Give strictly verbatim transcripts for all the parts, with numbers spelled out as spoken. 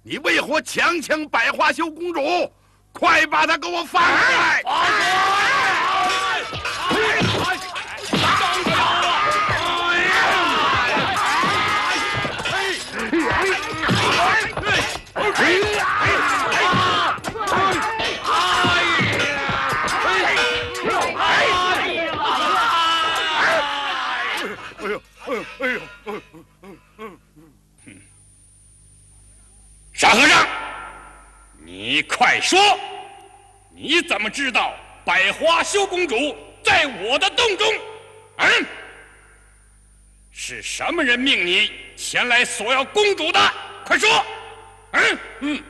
你为何强抢百花羞公主？快把她给我放出来！放出来！放手啊！哎呦，哎呦， 沙和尚，你快说，你怎么知道百花羞公主在我的洞中？嗯，是什么人命你前来索要公主的？快说！嗯嗯，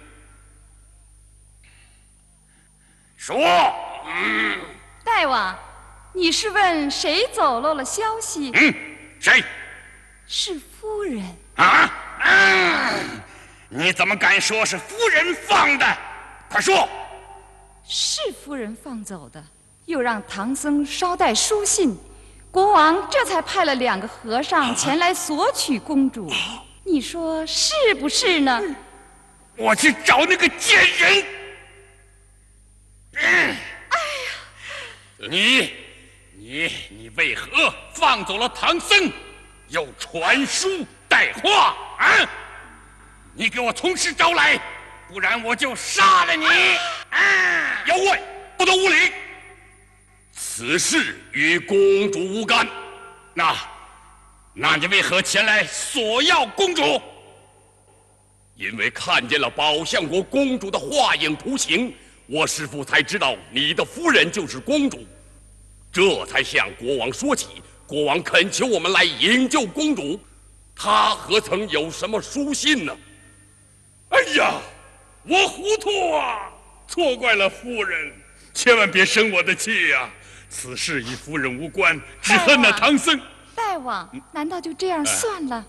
说。嗯， 大王，你是问谁走漏了消息？ 嗯，谁？ 是夫人。 啊？嗯，你怎么敢说是夫人放的？快说！ 是夫人放走的，又让唐僧捎带书信，国王这才派了两个和尚前来索取公主。你说是不是呢？ 我去找那个贱人。嗯，哎呀，你你你为何放走了唐僧，又传书带话啊？你给我从实招来，不然我就杀了你！啊！妖怪，不得无礼！此事与公主无干。那，那你为何前来索要公主？因为看见了宝象国公主的画影图形，我师父才知道你的夫人就是公主，这才向国王说起。国王恳求我们来营救公主，他何曾有什么书信呢？哎呀，我糊涂啊！错怪了夫人，千万别生我的气呀、啊！此事与夫人无关，只恨那唐僧。 大王，难道就这样算了？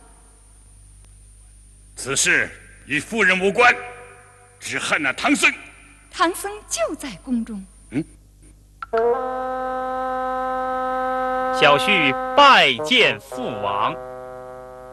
此事与夫人无关，只恨那唐僧。 唐僧就在宫中。 嗯。 小婿拜见父王。